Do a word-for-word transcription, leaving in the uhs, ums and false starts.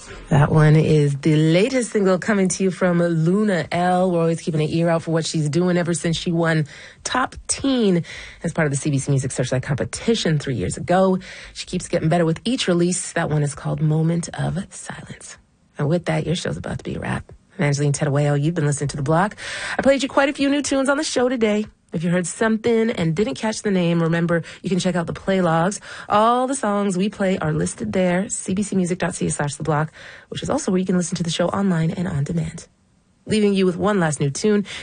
That one is the latest single coming to you from Luna L. We're always keeping an ear out for what she's doing ever since she won Top Teen as part of the C B C Music Searchlight competition three years ago. She keeps getting better with each release. That one is called Moment of Silence. And with that, your show's about to be a wrap. I'm Angeline Tedaweo. You've been listening to The Block. I played you quite a few new tunes on the show today. If you heard something and didn't catch the name, remember, you can check out the play logs. All the songs we play are listed there, cbcmusic.ca slash the block, which is also where you can listen to the show online and on demand. Leaving you with one last new tune.